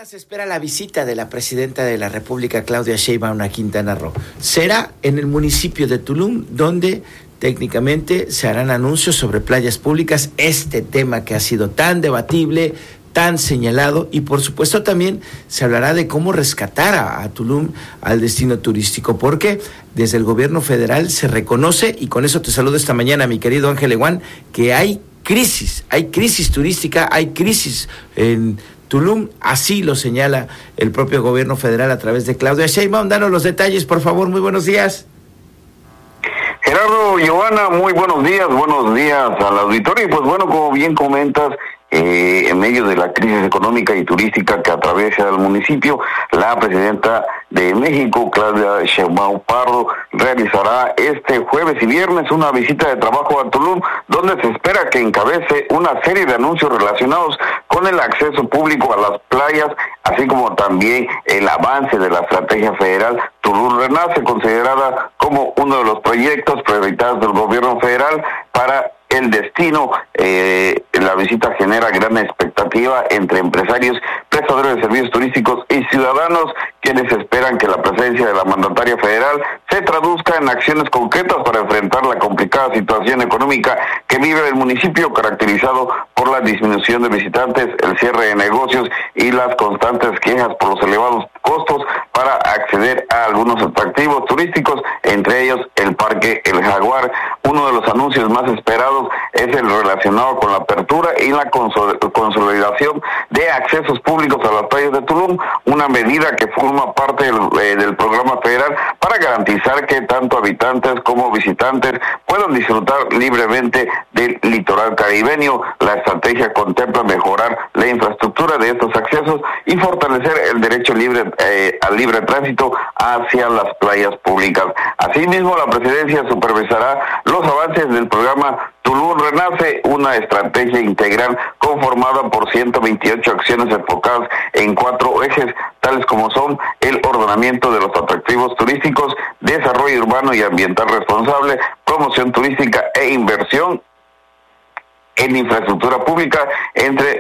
se espera la visita de la presidenta de la República, Claudia Sheinbaum, a Quintana Roo. Será en el municipio de Tulum, donde técnicamente se harán anuncios sobre playas públicas, este tema que ha sido tan debatible, tan señalado, y por supuesto también se hablará de cómo rescatar a Tulum al destino turístico, porque desde el gobierno federal se reconoce, y con eso te saludo esta mañana, mi querido Ángel Eguán, que hay crisis turística, hay crisis en Tulum, así lo señala el propio gobierno federal a través de Claudia Sheinbaum. Danos los detalles, por favor. Muy buenos días. Gerardo, Giovanna, muy buenos días al auditorio. Y pues bueno, como bien comentas, en medio de la crisis económica y turística que atraviesa el municipio, la presidenta de México, Claudia Sheinbaum Pardo, realizará este jueves y viernes una visita de trabajo a Tulum, donde se espera que encabece una serie de anuncios relacionados con el acceso público a las playas, así como también el avance de la estrategia federal Tulum Renace, considerada como uno de los proyectos prioritarios del gobierno federal para el destino. La visita genera gran expectativa entre empresarios, prestadores de servicios turísticos y ciudadanos, quienes esperan que la presencia de la mandataria federal se traduzca en acciones concretas para enfrentar la complicada situación económica que vive el municipio, caracterizado por la disminución de visitantes, el cierre de negocios y las constantes quejas por los elevados costos para acceder a algunos atractivos turísticos, entre ellos el Parque El Jaguar. Uno de los anuncios más esperados es el relacionado con la apertura y la consolidación de accesos públicos a las playas de Tulum, una medida que forma parte del programa federal para garantizar que tanto habitantes como visitantes puedan disfrutar libremente del litoral caribeño. La estrategia contempla mejorar la infraestructura de estos accesos y fortalecer el derecho al libre tránsito hacia las playas públicas. Asimismo, la presidencia supervisará los avances del programa Tulum Renace, una estrategia integral conformada por 128 acciones enfocadas en 4 ejes, tales como son el ordenamiento de los atractivos turísticos, desarrollo urbano y ambiental responsable, promoción turística e inversión en infraestructura pública. Entre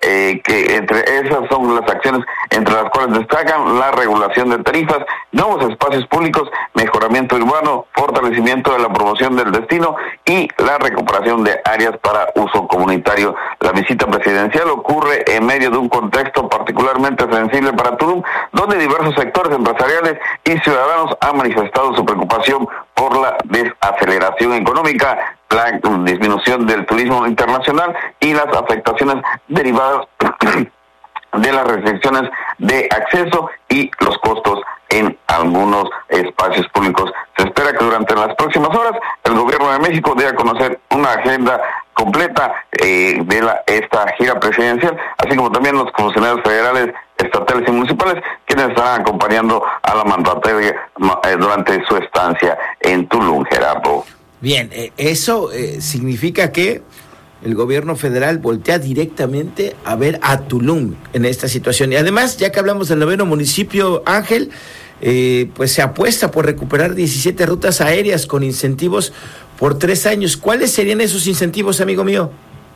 esas son las acciones entre las cuales destacan la regulación de tarifas, nuevos espacios públicos, mejoramiento urbano, fortalecimiento de la promoción del destino y la recuperación de áreas para uso comunitario. La visita presidencial ocurre en medio de un contexto particularmente sensible para Tulum, donde diversos sectores empresariales y ciudadanos han manifestado su preocupación por la desaceleración económica, la disminución del turismo internacional y las afectaciones derivadas de las restricciones de acceso y los costos en algunos espacios públicos. Se espera que durante las próximas horas el gobierno de México dé a conocer una agenda completa de esta gira presidencial, así como también los funcionarios federales, estatales y municipales, quienes estarán acompañando a la mandataria durante su estancia en Tulum, Gerardo. Bien, eso significa que el gobierno federal voltea directamente a ver a Tulum en esta situación. Y además, ya que hablamos del 9º municipio, Ángel, pues se apuesta por recuperar 17 rutas aéreas con incentivos por 3 años. ¿Cuáles serían esos incentivos, amigo mío?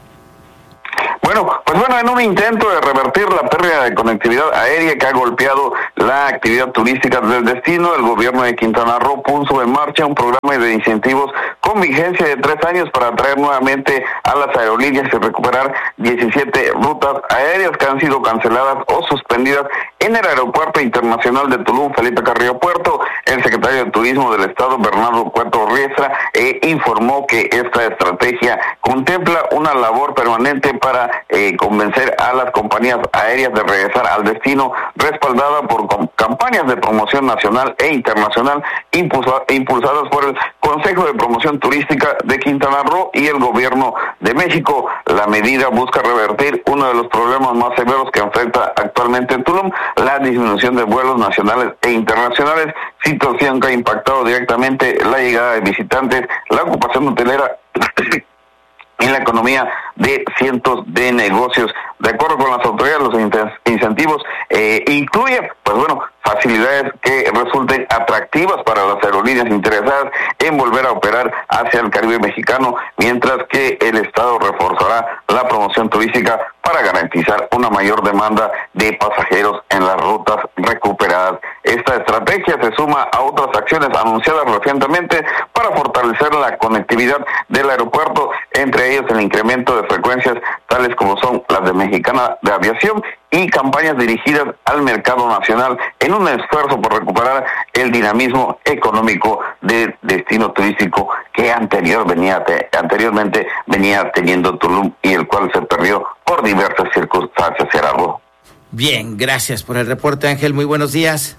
Bueno, en un intento de revertir la pérdida de conectividad aérea que ha golpeado la actividad turística del destino, el gobierno de Quintana Roo puso en marcha un programa de incentivos con vigencia de 3 años para atraer nuevamente a las aerolíneas y recuperar 17 rutas aéreas que han sido canceladas o suspendidas en el Aeropuerto Internacional de Tulum, Felipe Carrillo Puerto. El secretario de Turismo del Estado, Bernardo Cueto Riestra, informó que esta estrategia contempla una labor permanente para convencer a las compañías aéreas de regresar al destino, respaldada por campañas de promoción nacional e internacional impulsadas por el Consejo de Promoción Turística de Quintana Roo y el Gobierno de México. La medida busca revertir uno de los problemas más severos que enfrenta actualmente en Tulum, la disminución de vuelos nacionales e internacionales, situación que ha impactado directamente la llegada de visitantes, la ocupación hotelera en la economía de cientos de negocios. De acuerdo con las autoridades, los incentivos incluye, pues bueno, facilidades que resulten atractivas para las aerolíneas interesadas en volver a operar hacia el Caribe mexicano, mientras que el Estado reforzará la promoción turística para garantizar una mayor demanda de pasajeros en las rutas recuperadas. Esta estrategia se suma a otras acciones anunciadas recientemente para fortalecer la conectividad del aeropuerto, entre ellos el incremento de frecuencias tales como son las de Mexicana de Aviación y campañas dirigidas al mercado nacional en un esfuerzo por recuperar el dinamismo económico del destino turístico que anteriormente venía teniendo Tulum y el cual se perdió por diversas circunstancias, Gerardo. Bien, gracias por el reporte, Ángel. Muy buenos días.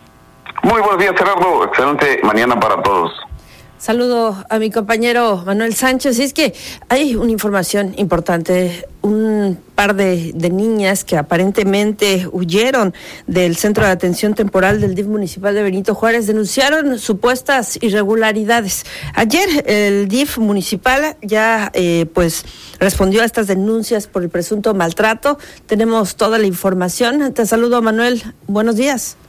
Muy buenos días, Gerardo. Excelente mañana para todos. Saludo a mi compañero Manuel Sánchez. Y es que hay una información importante. Un par de niñas que aparentemente huyeron del Centro de Atención Temporal del DIF municipal de Benito Juárez denunciaron supuestas irregularidades. Ayer el DIF municipal ya respondió a estas denuncias por el presunto maltrato. Tenemos toda la información. Te saludo, Manuel. Buenos días.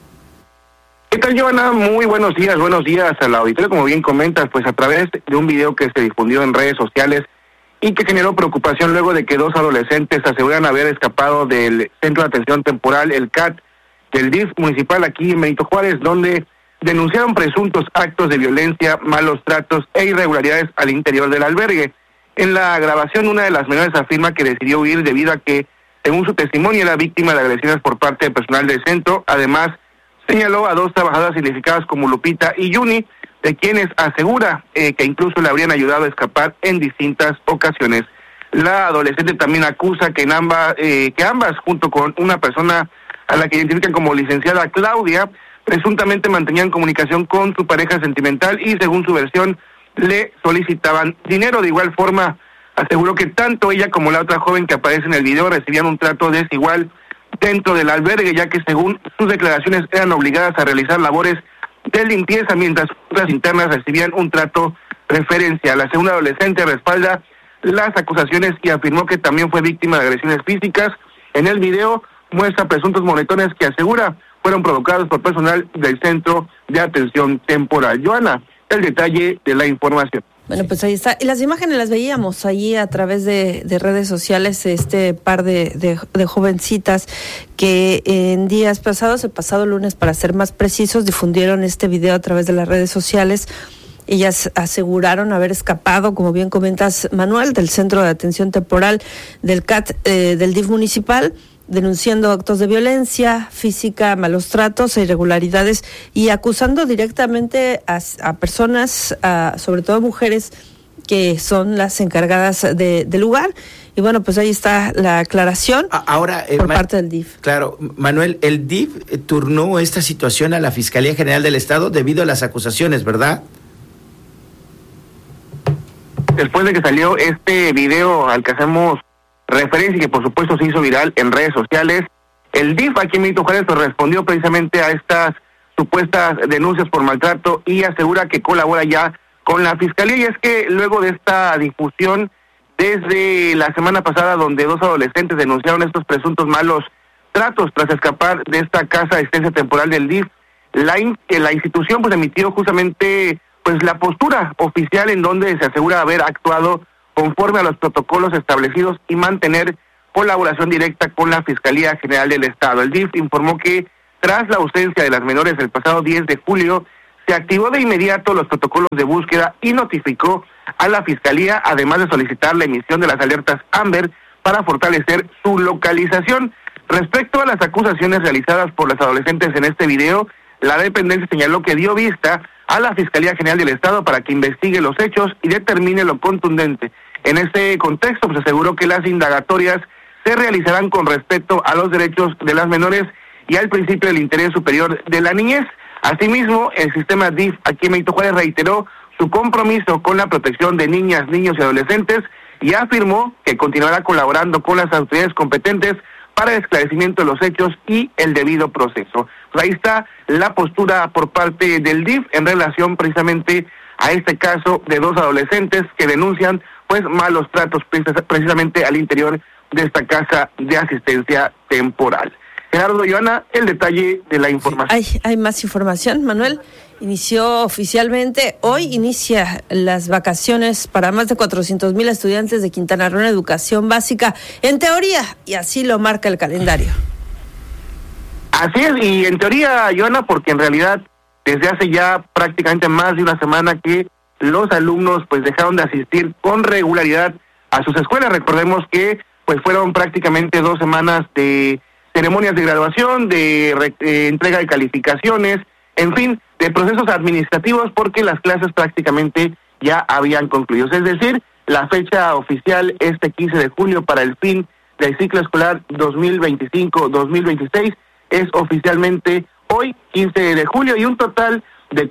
¿Qué tal, Joana? Muy buenos días a la auditoría. Como bien comentas, pues a través de un video que se difundió en redes sociales y que generó preocupación luego de que dos adolescentes aseguran haber escapado del Centro de Atención Temporal, el CAT, del DIF municipal aquí en Benito Juárez, donde denunciaron presuntos actos de violencia, malos tratos e irregularidades al interior del albergue. En la grabación, una de las menores afirma que decidió huir debido a que, según su testimonio, era víctima de agresiones por parte del personal del centro. Además, señaló a dos trabajadoras identificadas como Lupita y Yuni, de quienes asegura que incluso le habrían ayudado a escapar en distintas ocasiones. La adolescente también acusa que ambas, junto con una persona a la que identifican como licenciada Claudia, presuntamente mantenían comunicación con su pareja sentimental y, según su versión, le solicitaban dinero. De igual forma, aseguró que tanto ella como la otra joven que aparece en el video recibían un trato desigual dentro del albergue, ya que según sus declaraciones eran obligadas a realizar labores de limpieza, mientras otras internas recibían un trato preferencial. La segunda adolescente respalda las acusaciones y afirmó que también fue víctima de agresiones físicas. En el video muestra presuntos moretones que asegura fueron provocados por personal del Centro de Atención Temporal. Joana, el detalle de la información. Bueno, pues ahí está. Y las imágenes las veíamos ahí a través de redes sociales, este par de jovencitas que en días pasados, el pasado lunes para ser más precisos, difundieron este video a través de las redes sociales. Ellas aseguraron haber escapado, como bien comentas, Manuel, del Centro de Atención Temporal del CAT del DIF municipal, denunciando actos de violencia física, malos tratos e irregularidades y acusando directamente a personas, sobre todo mujeres, que son las encargadas del lugar. Y bueno, pues ahí está la aclaración ahora por parte del DIF. Claro, Manuel, el DIF turnó esta situación a la Fiscalía General del Estado debido a las acusaciones, ¿verdad? Después de que salió este video al que hacemos referencia y que por supuesto se hizo viral en redes sociales, el DIF aquí en Benito Juárez respondió precisamente a estas supuestas denuncias por maltrato y asegura que colabora ya con la Fiscalía. Y es que luego de esta difusión, desde la semana pasada, donde dos adolescentes denunciaron estos presuntos malos tratos tras escapar de esta casa de asistencia temporal del DIF, la institución pues emitió justamente pues la postura oficial en donde se asegura haber actuado conforme a los protocolos establecidos y mantener colaboración directa con la Fiscalía General del Estado. El DIF informó que tras la ausencia de las menores el pasado 10 de julio, se activó de inmediato los protocolos de búsqueda y notificó a la Fiscalía, además de solicitar la emisión de las alertas AMBER para fortalecer su localización. Respecto a las acusaciones realizadas por las adolescentes en este video, la dependencia señaló que dio vista a la Fiscalía General del Estado para que investigue los hechos y determine lo contundente. En este contexto, pues aseguró que las indagatorias se realizarán con respeto a los derechos de las menores y al principio del interés superior de la niñez. Asimismo, el sistema DIF aquí en Benito Juárez reiteró su compromiso con la protección de niñas, niños y adolescentes y afirmó que continuará colaborando con las autoridades competentes para el esclarecimiento de los hechos y el debido proceso. Pues ahí está la postura por parte del DIF en relación precisamente a este caso de dos adolescentes que denuncian pues malos tratos precisamente al interior de esta casa de asistencia temporal. Gerardo, Joana, el detalle de la información. Hay más información, Manuel. Hoy inicia las vacaciones para más de 400,000 estudiantes de Quintana Roo en educación básica, en teoría, y así lo marca el calendario. Así es, y en teoría, Joana, porque en realidad desde hace ya prácticamente más de una semana que los alumnos pues dejaron de asistir con regularidad a sus escuelas. Recordemos que pues fueron prácticamente 2 semanas de ceremonias de graduación, de entrega de calificaciones, en fin, de procesos administrativos, porque las clases prácticamente ya habían concluido. Es decir, la fecha oficial este 15 de julio para el fin del ciclo escolar 2025-2026 es oficialmente hoy, 15 de julio, y un total de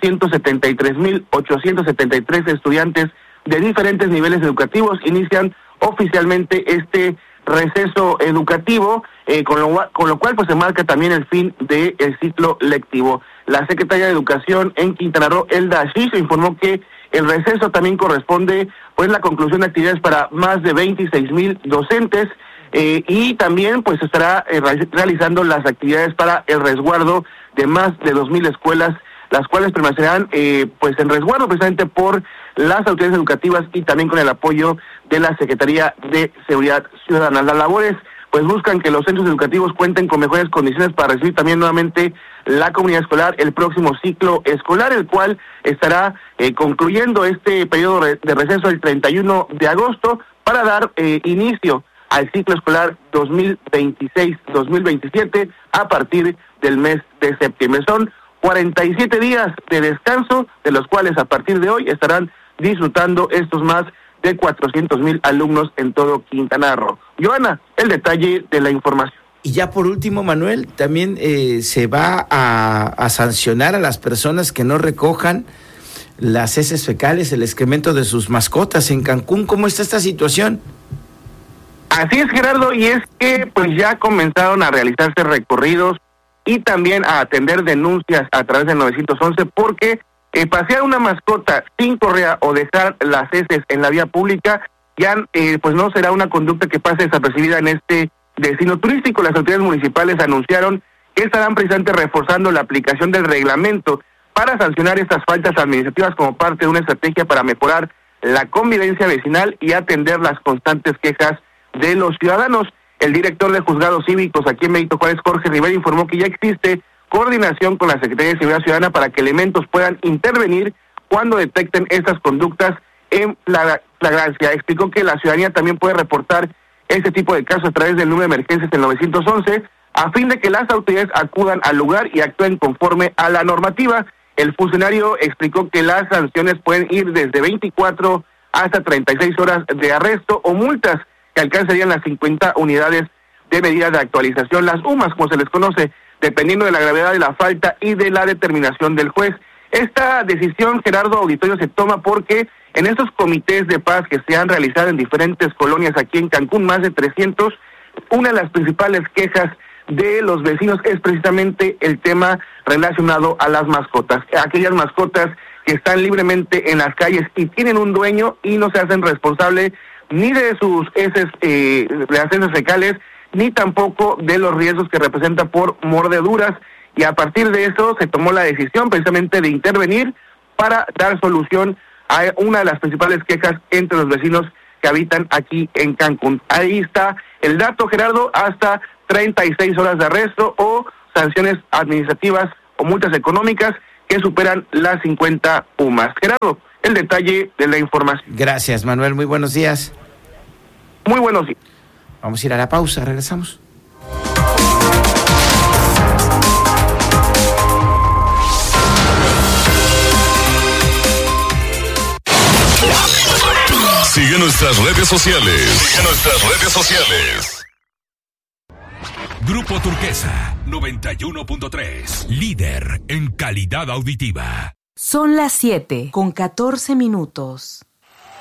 473,873 estudiantes de diferentes niveles educativos inician oficialmente este receso educativo, con lo cual pues se marca también el fin del ciclo lectivo. La secretaria de Educación en Quintana Roo, Elda Ashish, informó que el receso también corresponde pues la conclusión de actividades para más de 26,000 docentes, y también pues estará realizando las actividades para el resguardo de más de 2,000 escuelas, las cuales permanecerán pues en resguardo precisamente por las autoridades educativas y también con el apoyo de la Secretaría de Seguridad Ciudadana. Las labores pues buscan que los centros educativos cuenten con mejores condiciones para recibir también nuevamente la comunidad escolar el próximo ciclo escolar, el cual estará concluyendo este periodo de receso el 31 de agosto para dar inicio al ciclo escolar 2026-2027 a partir del mes de septiembre. Son 47 días de descanso, de los cuales a partir de hoy estarán disfrutando estos más de 400,000 alumnos en todo Quintana Roo. Joana, el detalle de la información. Y ya por último, Manuel, también se va a sancionar a las personas que no recojan las heces fecales, el excremento de sus mascotas en Cancún. ¿Cómo está esta situación? Así es, Gerardo, y es que pues ya comenzaron a realizarse recorridos y también a atender denuncias a través del 911 porque pasear una mascota sin correa o dejar las heces en la vía pública ya pues no será una conducta que pase desapercibida en este destino turístico. Las autoridades municipales anunciaron que estarán precisamente reforzando la aplicación del reglamento para sancionar estas faltas administrativas como parte de una estrategia para mejorar la convivencia vecinal y atender las constantes quejas de los ciudadanos. El director de Juzgados Cívicos aquí en Benito Juárez, Jorge Rivera, informó que ya existe coordinación con la Secretaría de Seguridad Ciudadana para que elementos puedan intervenir cuando detecten estas conductas en flagrancia. Explicó que la ciudadanía también puede reportar este tipo de casos a través del número de emergencias del 911 a fin de que las autoridades acudan al lugar y actúen conforme a la normativa. El funcionario explicó que las sanciones pueden ir desde 24 hasta 36 horas de arresto o multas que alcanzarían las 50 unidades de medida de actualización, las UMAS, como se les conoce, dependiendo de la gravedad de la falta y de la determinación del juez. Esta decisión, Gerardo Auditorio, se toma porque en estos comités de paz que se han realizado en diferentes colonias aquí en Cancún, más de 300, una de las principales quejas de los vecinos es precisamente el tema relacionado a las mascotas. Aquellas mascotas que están libremente en las calles y tienen un dueño y no se hacen responsable ni de sus heces, de las heces fecales, ni tampoco de los riesgos que representa por mordeduras, y a partir de eso se tomó la decisión precisamente de intervenir para dar solución a una de las principales quejas entre los vecinos que habitan aquí en Cancún. Ahí está el dato, Gerardo, hasta 36 horas de arresto o sanciones administrativas o multas económicas que superan las 50 UMAS. Gerardo, el detalle de la información. Gracias, Manuel, muy buenos días. Muy buenos días. Vamos a ir a la pausa, regresamos. Sigue nuestras redes sociales. Grupo Turquesa 91.3, líder en calidad auditiva. Son las 7:14.